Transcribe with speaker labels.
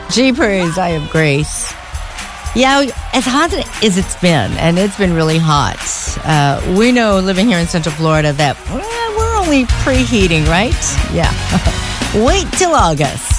Speaker 1: Jeepers, I have Grace. Yeah, as hot as it's been, and it's been really hot. We know living here in Central Florida that we're only preheating, right? Yeah. Wait till August.